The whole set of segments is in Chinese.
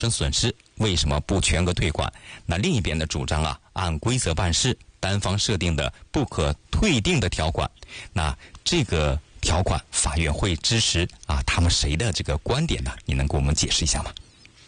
生损失，为什么不全额退款？那另一边的主张按规则办事，单方设定的不可退订的条款，那这个条款法院会支持他们谁的这个观点呢？你能给我们解释一下吗？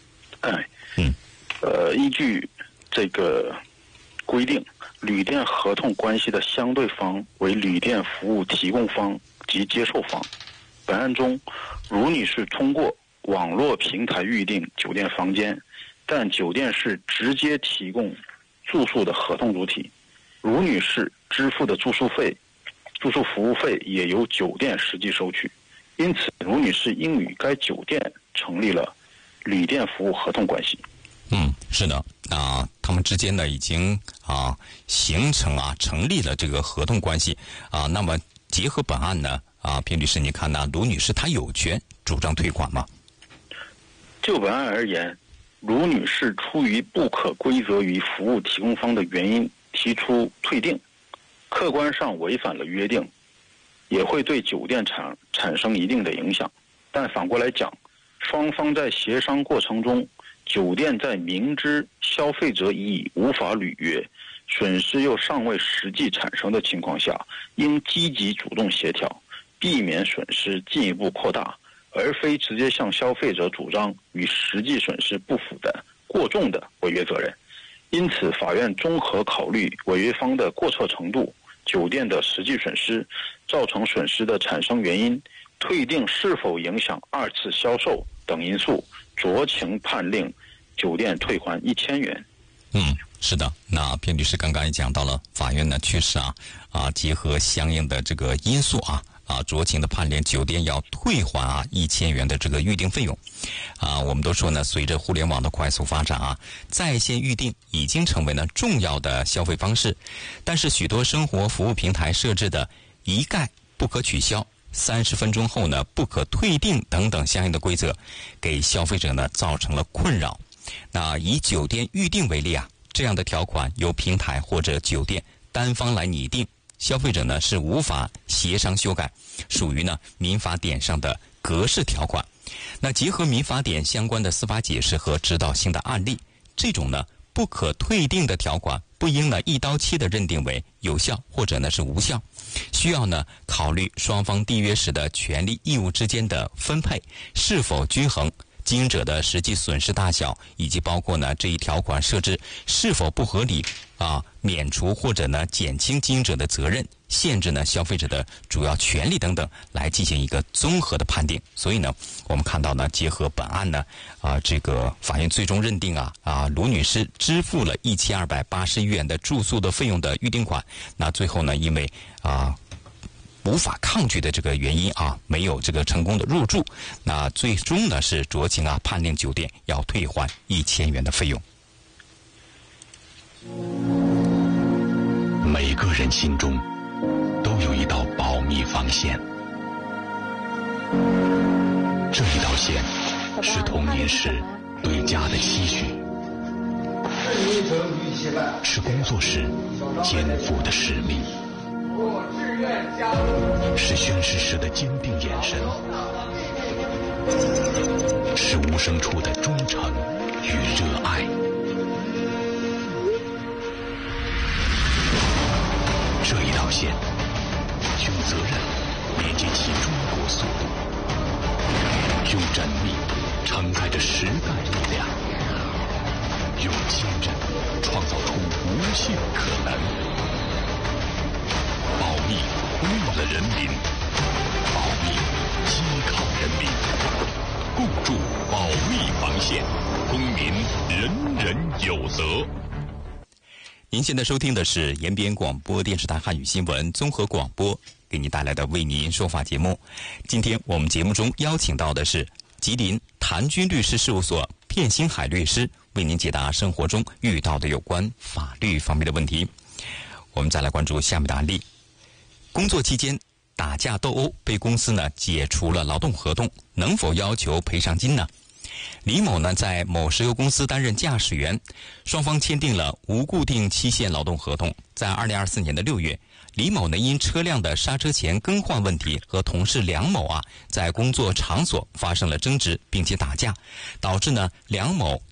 依据这个规定，旅店合同关系的相对方为旅店服务提供方及接受方。本案中，卢女士通过网络平台预订酒店房间，但酒店是直接提供住宿的合同主体，卢女士支付的住宿服务费也由酒店实际收取，因此卢女士应与该酒店成立了旅店服务合同关系。 是的，他们之间呢已经形成成立了这个合同关系那么结合本案呢偏律师，你看卢女士她有权主张退款吗？ 就本案而言，卢女士出于不可归责于服务提供方的原因提出退订，客观上违反了约定，也会对酒店产生一定的影响。但反过来讲，双方在协商过程中，酒店在明知消费者已无法履约，损失又尚未实际产生的情况下，应积极主动协调，避免损失进一步扩大，而非直接向消费者主张与实际损失不符的过重的违约责任。因此，法院综合考虑违约方的过错程度、酒店的实际损失、造成损失的产生原因、退订是否影响二次销售等因素，酌情判令酒店退还1000元。 是的，那偏律师刚刚也讲到了，法院呢确实结合相应的这个因素酌情的判令酒店要退还1000元的这个预订费用。我们都说呢，随着互联网的快速发展在线预订已经成为了重要的消费方式，但是许多生活服务平台设置的一概不可取消、30分钟后呢不可退订等等相应的规则，给消费者呢造成了困扰。那以酒店预订为例这样的条款由平台或者酒店单方来拟定，消费者呢是无法协商修改，属于呢民法典上的格式条款。那结合民法典相关的司法解释和指导性的案例，这种呢不可退订的条款不应呢一刀切的认定为有效或者呢是无效，需要呢考虑双方缔约时的权利义务之间的分配是否均衡，经营者的实际损失大小，以及包括呢这一条款设置是否不合理免除或者呢减轻经营者的责任，限制呢消费者的主要权利等等，来进行一个综合的判定。所以呢我们看到呢，结合本案呢这个法院最终认定卢女士支付了1281元的住宿的费用的预订款，那最后呢因为无法抗拒的这个原因没有这个成功的入住，那最终呢是酌情判令酒店要退还1000元的费用。 每个人心中都有一道保密防线，这一道线是童年时对家的期许，是工作时肩负的使命，是宣誓时的坚定眼神，是无声处的忠诚与热爱。这一道线用责任连接起中国速度，用缜密承载着时代力量，用坚韧创造出无限可能。保密为了人民，保密依靠人民，共筑保密防线，公民人人有责。 您现在收听的是延边广播电视台汉语新闻综合广播给您带来的为您说法节目。今天我们节目中邀请到的是吉林谭军律师事务所卞星海律师，为您解答生活中遇到的有关法律方面的问题。我们再来关注下面的案例。工作期间打架斗殴，被公司呢解除了劳动合同，能否要求赔偿金呢？李某呢在某石油公司担任驾驶员，双方签订了无固定期限劳动合同。在2024年的6月， 李某呢因车辆的刹车钳更换问题和同事梁某在工作场所发生了争执，并且打架，导致呢梁某